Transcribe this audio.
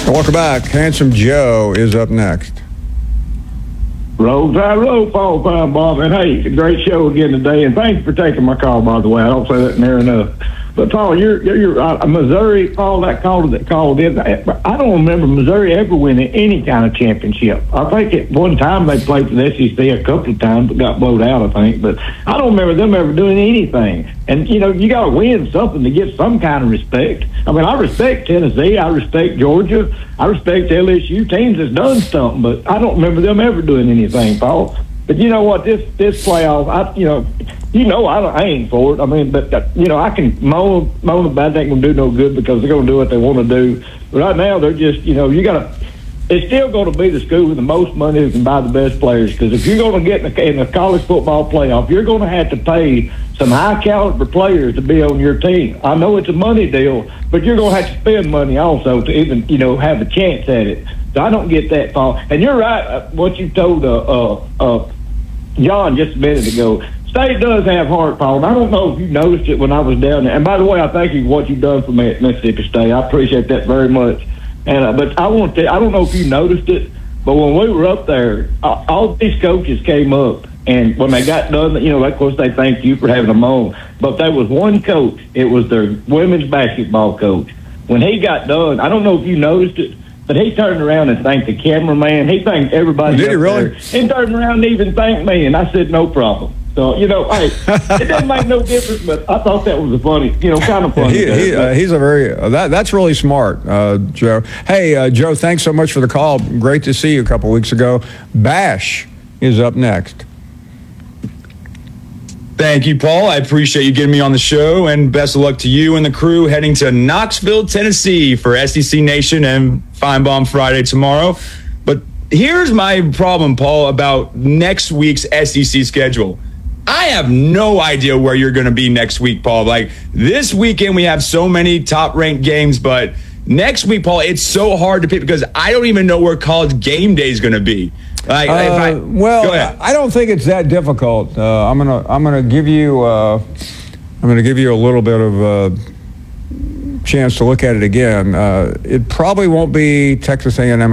Welcome back. Handsome Joe is up next. Roll, Paul, Bob, and hey, great show again today, and thanks for taking my call, by the way. I don't say that near enough. But, Paul, you're Missouri, Paul, that called in. I don't remember Missouri ever winning any kind of championship. I think at one time they played for the SEC a couple of times, but got blowed out, I think. But I don't remember them ever doing anything. And, you got to win something to get some kind of respect. I mean, I respect Tennessee. I respect Georgia. I respect LSU. Teams that's done something, but I don't remember them ever doing anything, Paul. But you know what? This playoff, I ain't for it. I mean, but I can moan about it. They ain't gonna do no good because they're gonna do what they want to do. But right now, they're just, it's still going to be the school with the most money who can buy the best players. Because if you're going to get in the college football playoff, you're going to have to pay some high caliber players to be on your team. I know it's a money deal, but you're going to have to spend money also to even, have a chance at it. So I don't get that, Paul. And you're right, what you told John just a minute ago. State does have heart, Paul. And I don't know if you noticed it when I was down there. And by the way, I thank you for what you've done for me at Mississippi State. I appreciate that very much. And but I don't know if you noticed it, but when we were up there, all these coaches came up, and when they got done, of course they thanked you for having them on. But there was one coach. It was their women's basketball coach. When he got done, I don't know if you noticed it, but he turned around and thanked the cameraman. He thanked everybody. Did he really? There, and turned around and even thanked me, and I said no problem. So, hey, it doesn't make no difference, but I thought that was a funny, kind of funny. He's a very, that's really smart, Joe. Hey, Joe, thanks so much for the call. Great to see you a couple weeks ago. Bash is up next. Thank you, Paul. I appreciate you getting me on the show, and best of luck to you and the crew heading to Knoxville, Tennessee for SEC Nation and Feinbaum Friday tomorrow. But here's my problem, Paul, about next week's SEC schedule. I have no idea where you're going to be next week, Paul. Like, this weekend we have so many top-ranked games, but next week, Paul, it's so hard to pick because I don't even know where College Game Day is going to be. Like, go ahead. I don't think it's that difficult. I'm gonna give you a little bit of chance to look at it again. It probably won't be Texas A&M